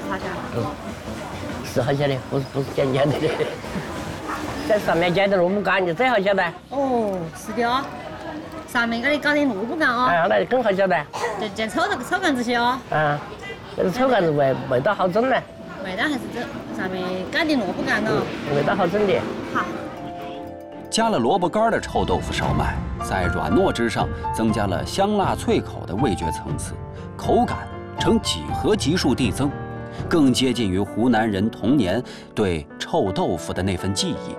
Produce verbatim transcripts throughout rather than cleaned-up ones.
好些？ 嗯，十好些的，不是不是简简的的。在上面捡点萝卜干就这好些的。 哦，是的哦。上面给你搞点萝卜干哦。 哎，那就更好些的。 就就炒这个炒干子些哦。 啊，这个炒干子味味道好整呢。 味道还是这上面加点萝卜干哦。 味道好整的。 好。 加了萝卜干的臭豆腐烧麦，在软糯之上增加了香辣脆口的味觉层次，口感呈几何级数递增，更接近于湖南人童年对臭豆腐的那份记忆。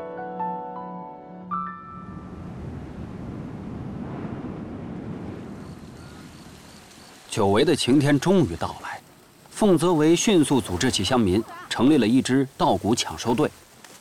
久违的晴天终于到来，凤泽维迅速组织起乡民，成立了一支稻谷抢收队。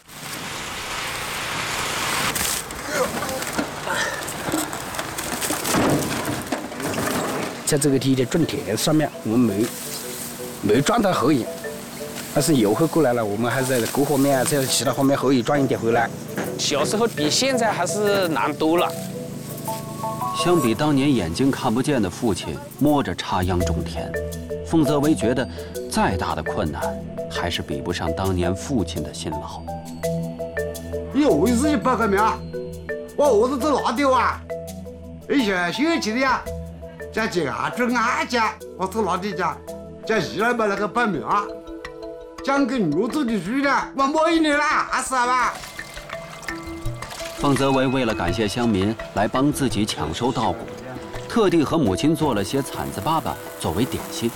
在这个地的种田上面，我们没没赚到后影，但是油会过来了，我们还在各方面啊，在其他方面后影赚一点回来。 小时候比现在还是难多了。 相比当年眼睛看不见的父亲摸着插秧种田，凤泽维觉得再大的困难，还是比不上当年父亲的辛劳。 你何意思？你报个名啊？我何子走哪条啊？以前小气的呀。在这啊种俺家，我走哪里家？在一来把那个报名啊，讲给女子的书呢，我没你啦，还是吧？ 凤泽维为了感谢乡民来帮自己抢收稻谷，特地和母亲做了些铲子粑粑作为点心。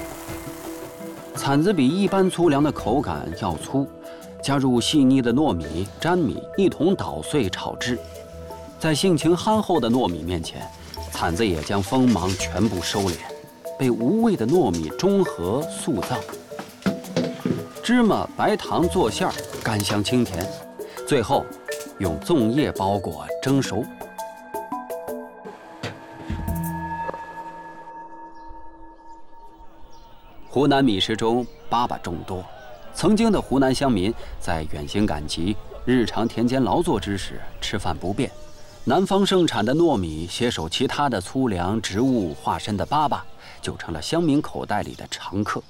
铲子比一般粗粮的口感要粗，加入细腻的糯米、粘米一同捣碎炒制，在性情憨厚的糯米面前。铲子也将锋芒全部收敛，被无味的糯米中和塑造。芝麻、白糖做馅儿，甘香清甜，最后用粽叶包裹蒸熟。湖南米食中粑粑众多，曾经的湖南乡民在远行赶集、日常田间劳作之时吃饭不便。南方盛产的糯米携手其他的粗粮植物化身的粑粑，就成了乡民口袋里的常客。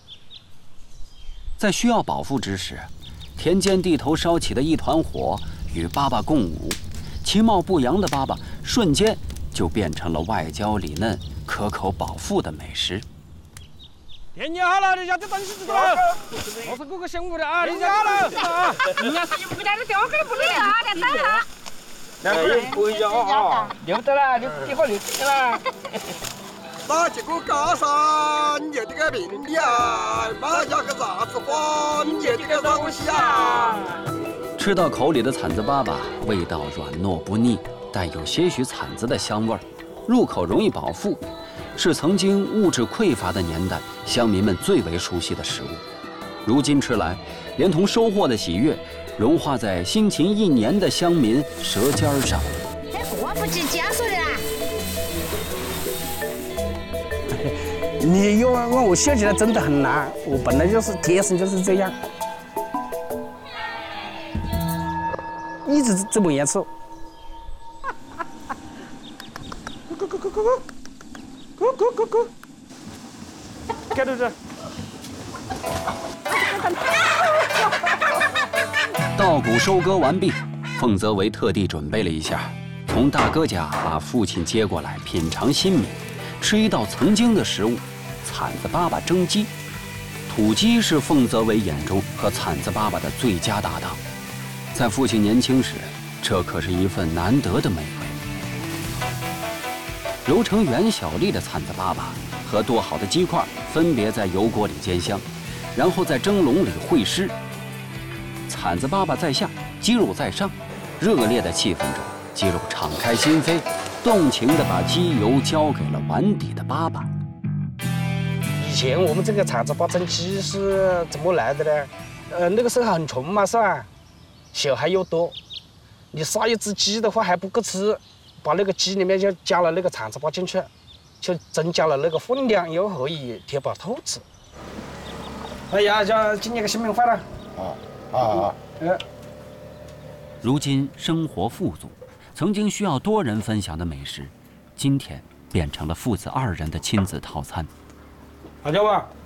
在需要饱腹之时，田间地头烧起的一团火与粑粑共舞，其貌不扬的粑粑瞬间就变成了外焦里嫩、可口饱腹的美食。 田家好了，你家的东西知道了。我是各个乡务的啊，田家好了。人家是不家的掉个不得了，点大了。那不一样啊，留得了，留地方留得了。 那结果高山有这个名的啊，马家个啥子花有这个东西啊。 吃到口里的铲子粑粑，味道软糯不腻，带有些许铲子的香味儿，入口容易饱腹，是曾经物质匮乏的年代乡民们最为熟悉的食物。如今吃来，连同收获的喜悦，融化在辛勤一年的乡民舌尖上。 这过不去家属的啦。 你要让我学起来真的很难，我本来就是天生就是这样，一直这么严肃。 咕咕咕咕咕咕咕咕咕咕，看到这。 稻谷收割完毕，凤泽维特地准备了一下，从大哥家把父亲接过来品尝新米，吃一道曾经的食物——铲子粑粑蒸鸡。土鸡是凤泽维眼中和铲子粑粑的最佳搭档，在父亲年轻时，这可是一份难得的美味。揉成圆小粒的铲子粑粑和剁好的鸡块分别在油锅里煎香，然后在蒸笼里烩湿。铲子粑粑在下，鸡肉在上，热烈的气氛中，鸡肉敞开心扉，动情地把鸡油交给了碗底的粑粑。 以前我们这个铲子粑蒸鸡是怎么来的呢？呃，那个时候很穷嘛，是吧？小孩又多，你杀一只鸡的话还不够吃，把那个鸡里面就加了那个铲子粑进去，就增加了那个分量，又可以填饱肚子。哎呀，叫今年个新年快乐！啊啊啊！呃， 如今生活富足，曾经需要多人分享的美食，今天变成了父子二人的亲子套餐。 大家伙，